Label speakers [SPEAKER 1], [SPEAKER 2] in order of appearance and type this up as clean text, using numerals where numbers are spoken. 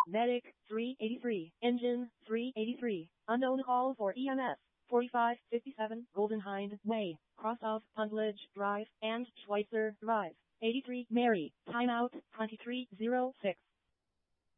[SPEAKER 1] Medic 383. Engine 383. Unknown call for EMS 4557 Golden Hind Way, cross of Puntledge Drive and Schweitzer Drive. 83 Mary. Timeout 2306.